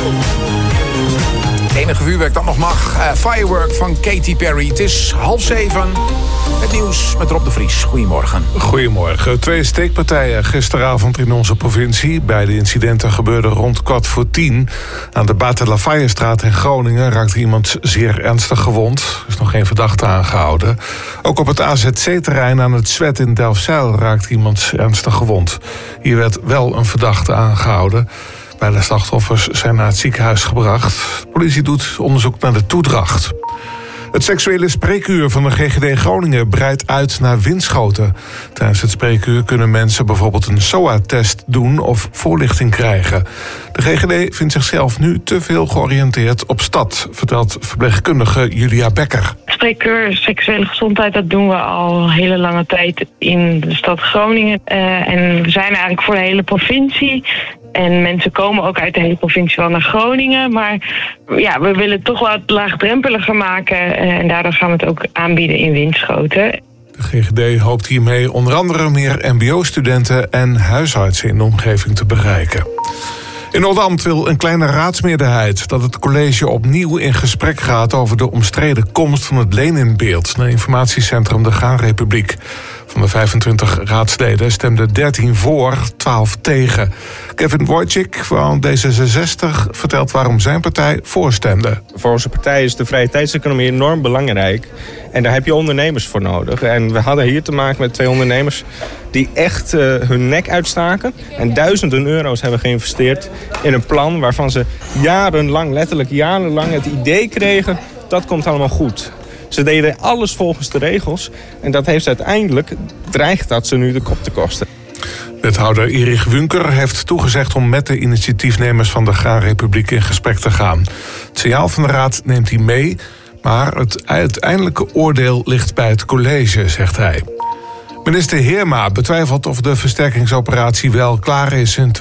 Het enige vuurwerk dat nog mag. Firework van Katy Perry. Het is 6:30. Het nieuws met Rob de Vries. Goedemorgen. Goedemorgen. 2 steekpartijen gisteravond in onze provincie. Beide incidenten gebeurden rond 9:15. Aan de Batelafayestraat in Groningen raakte iemand zeer ernstig gewond. Er is nog geen verdachte aangehouden. Ook op het AZC-terrein aan het Zwet in Delfzijl raakte iemand ernstig gewond. Hier werd wel een verdachte aangehouden. Beide slachtoffers zijn naar het ziekenhuis gebracht. De politie doet onderzoek naar de toedracht. Het seksuele spreekuur van de GGD Groningen breidt uit naar Winschoten. Tijdens het spreekuur kunnen mensen bijvoorbeeld een SOA-test doen of voorlichting krijgen. De GGD vindt zichzelf nu te veel georiënteerd op stad, vertelt verpleegkundige Julia Becker. Spreekuur seksuele gezondheid, dat doen we al een hele lange tijd in de stad Groningen. En we zijn eigenlijk voor de hele provincie. En mensen komen ook uit de hele provincie wel naar Groningen. Maar ja, we willen het toch wat laagdrempeliger maken. En daardoor gaan we het ook aanbieden in Winschoten. De GGD hoopt hiermee onder andere meer mbo-studenten en huisartsen in de omgeving te bereiken. In Oldambt wil een kleine raadsmeerderheid dat het college opnieuw in gesprek gaat over de omstreden komst van het Leninbeeld naar informatiecentrum de Gaanrepubliek. Van de 25 raadsleden stemden 13 voor, 12 tegen. Kevin Wojcik van D66 vertelt waarom zijn partij voorstemde. Voor onze partij is de vrije tijdseconomie enorm belangrijk. En daar heb je ondernemers voor nodig. En we hadden hier te maken met 2 ondernemers die echt hun nek uitstaken. En duizenden euro's hebben geïnvesteerd in een plan waarvan ze jarenlang, letterlijk jarenlang, het idee kregen: dat komt allemaal goed. Ze deden alles volgens de regels. En dat heeft uiteindelijk, dreigt dat ze nu de kop te kosten. Wethouder Erich Wünker heeft toegezegd om met de initiatiefnemers van de Gaanrepubliek in gesprek te gaan. Het signaal van de raad neemt hij mee, maar het uiteindelijke oordeel ligt bij het college, zegt hij. Minister Heerma betwijfelt of de versterkingsoperatie wel klaar is in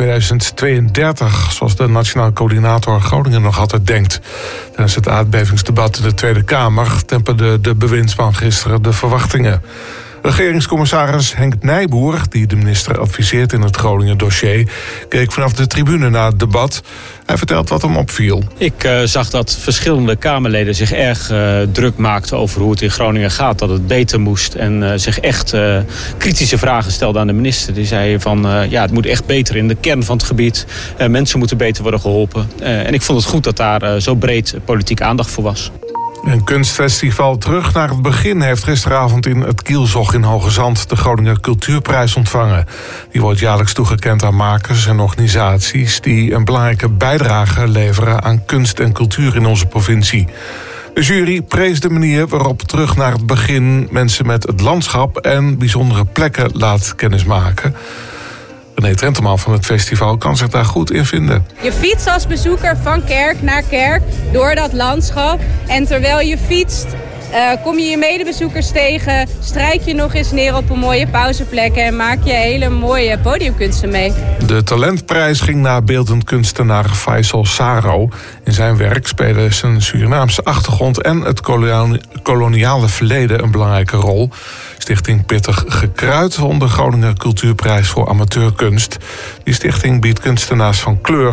2032... zoals de Nationaal Coördinator Groningen nog altijd denkt. Tijdens het aardbevingsdebat in de Tweede Kamer temperde de bewindsman gisteren de verwachtingen. Regeringscommissaris Henk Nijboer, die de minister adviseert in het Groningen dossier, keek vanaf de tribune naar het debat. Hij vertelt wat hem opviel. Ik zag dat verschillende Kamerleden zich erg druk maakten over hoe het in Groningen gaat. Dat het beter moest en zich echt kritische vragen stelden aan de minister. Die zei van het moet echt beter in de kern van het gebied. Mensen moeten beter worden geholpen. En ik vond het goed dat daar zo breed politieke aandacht voor was. Een kunstfestival Terug naar het Begin heeft gisteravond in het Kielzog in Hoogezand de Groninger Cultuurprijs ontvangen. Die wordt jaarlijks toegekend aan makers en organisaties die een belangrijke bijdrage leveren aan kunst en cultuur in onze provincie. De jury prees de manier waarop Terug naar het Begin mensen met het landschap en bijzondere plekken laat kennismaken. René Trenteman van het festival kan zich daar goed in vinden. Je fietst als bezoeker van kerk naar kerk door dat landschap. En terwijl je fietst kom je medebezoekers tegen, strijk je nog eens neer op een mooie pauzeplekken en maak je hele mooie podiumkunsten mee. De talentprijs ging naar beeldend kunstenaar Faisal Saro. In zijn werk spelen zijn Surinaamse achtergrond en het koloniale verleden een belangrijke rol. Stichting Pittig Gekruid won de Groninger Cultuurprijs voor amateurkunst. Die stichting biedt kunstenaars van kleur